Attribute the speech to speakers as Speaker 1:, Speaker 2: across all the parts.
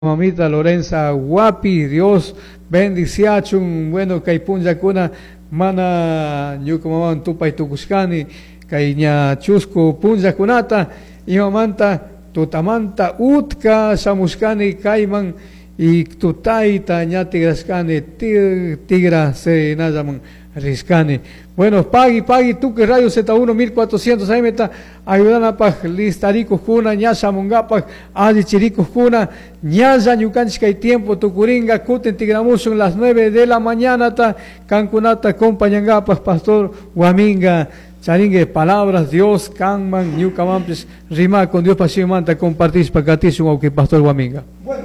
Speaker 1: Mamita Lorenza Guapi, Dios bendiciachun, bueno, kay punja kuna mana ñukumaman tupay tukushkani, kay ña chusku punja kunata, imamanta tutamanta utka shamushkani kayman y tutaita ña tigraskani tigra se nayaman riscani. Bueno, pagi tu que radio Z1 1400 AM ayudan pa listarico kuna ña shamungapak adi chirico kuna ña ñucanchika y tiempo tucuringa kuten tigramusun las 9 de la mañana ta cancunata compañangapas pastor Guaminga charingue palabras Dios canman ñucamampis rima con Dios pasimanta compartir pacatisun aunque pastor Guaminga. Bueno,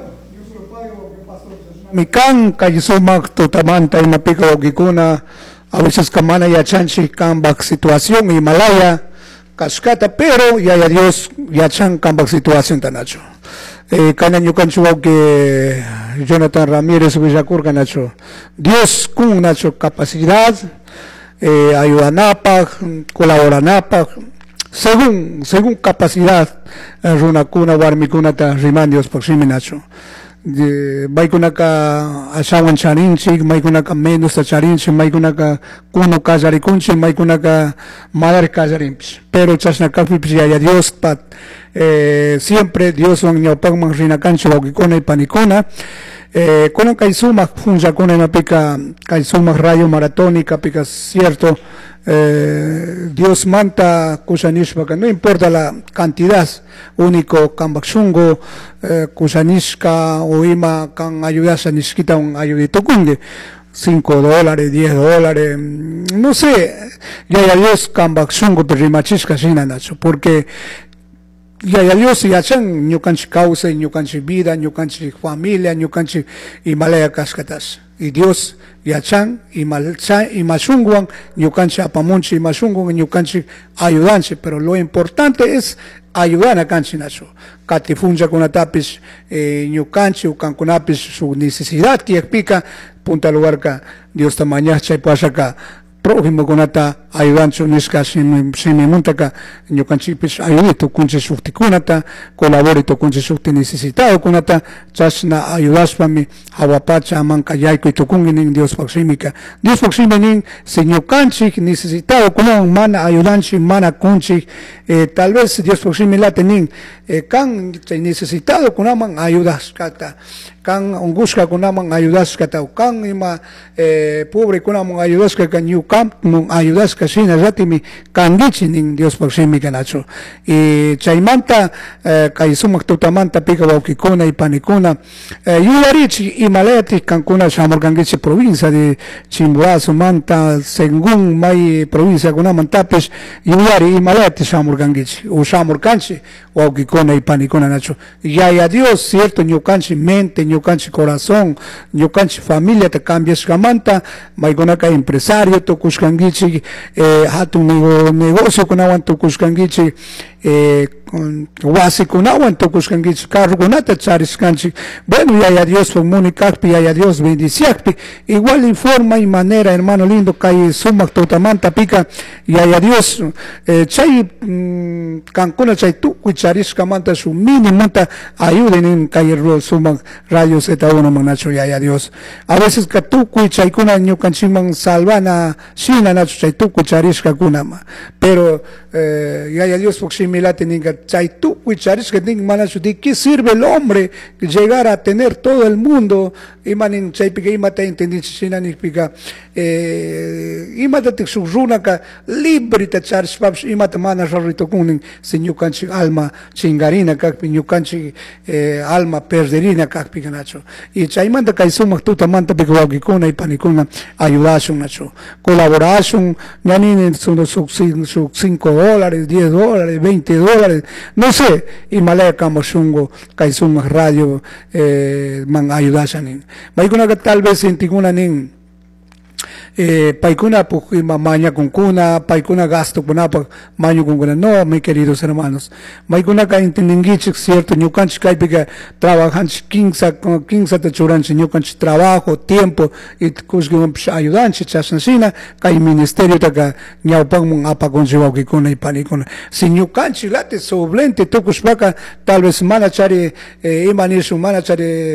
Speaker 2: mi can kaysumak tutamanta y mapika okikuna a veces kamana ya chanchi kambak situación Himalaya cascata pero ya Dios ya chan kambak situación tanacho kana ñukanchu que Jonathan Ramírez Villacur kanacho Dios con nacho capacidad ayudanapa colaboranapa según capacidad runakuna warmikuna ta riman Dios proximinacho Maikunaka asawan charinchik, maikunaka menos charinchik, maikunaka kuno kazarikunchik, maikunaka madar kazarinchik. Pero chasnakafipis ya Dios pat siempre Dios van ñawpakman rinakanchik wawkikuna y panikuna. Kunan kay sumak funjakuna mapika kay sumak radio maratónica pika cierto Dios manta kusanishpaka, no importa la cantidad, único kambakshungo kusanishka o ima kan ayudas a nishkita un ayudito kunde $5, $10, no sé, ya Dios kambakshungo perimachishka shina nacho, porque ya Dios ya chan ñukanchik causa, ñukanchik vida, ñukanchik familia, ñukanchik Himalaya kaskatas. Y Dios ya chan y mashungwan ñukanchik apamunchi y mashungwan ñukanchik ayudanchi, pero lo importante es ayudar a kanchi nacho. Katifunja kunatapis ñukanchik ukankunapis su necesidad tiekpika punta lugar ka Dios tamaña chay pasaka prójimo kunata ayudancho niska simimuntaka ñukanchikpis ayudito kunche sukti kunata colaborito kunche sukti necesitado kunata chasna ayudaspami hawapacha amanka yayko tukunginin Dios proximika Dios proximinin si ñukanchik necesitado kunan mana ayudanchik mana kunchik tal vez Dios proximila tenin kan necesitado kunaman ayudaskata kan unguska kunaman ayudaskata kan ima pobre kunaman ayudaskata ñukam nun ayudaska shina ratimi kandichi nin Dios proximika nacho y chaymanta kay sumak tutamanta pika wawkikuna y panikuna yuyarichi Himalaya kankuna shamurkankichi provincia de Chimborazo manta según may provincia kunaman tapes yuyari Himalaya shamurkankichi o shamurkanchi wawkikuna y panikuna nacho ya Dios cierto ñukanchi mente ñukanchi corazón ñukanchi familia te cambias kamanta maykunaka empresario tukushkankichi hatun negocio kunawan tukushkankichi wasi kunawan tukushkankichi carro kunata chariskanchi bueno ya Dios comunicakpi ya Dios bendiciakpi igual informa y manera hermano lindo kay sumak tutamanta pika ya Dios chay kankuna chay tukuy chariskamanta su mínimanta ayuden kay sumak radio Z1 manacho ya Dios a veces ka tukuy chaykuna ñukanchikman salvana shina nacho chay tukuy chariska kunama pero ya Dios proximilate ninga chay tukuy chariska ning manacho de qué sirve el hombre llegar a tener todo el mundo imanin chay pika imata entendí shina ni pika imata tik surunaka libre ta charispaps imata mana rarito kunin si ñukanchik alma chingarina kakpi ñukanchik alma perderina kakpi nacho y chaymanta kay sumak tutamanta pika wawkikuna y panikuna ayudashun nacho colaboración ñaninin su $5, $10, $20, no sé Himalaya kamoshungo kay sumak radio man ayudashanin maykuna tal vez intiguna nin paikuna maña con cuna, paikuna gasto kuna maño con cuna. No, mis queridos hermanos. Maikuna ka entendengichik, cierto, ñukanchik kaypiga trabajanchik 15 tachuranchik ñukanchik trabajo, tiempo, y kushkiwanpish ayudanchik, chasnancina, kay ministerio taka ñawpanmun apakunchik wawkikuna y panikuna. Si ñukanchik late sublente tukushpaka, tal vez mana chari imanishun, mana chari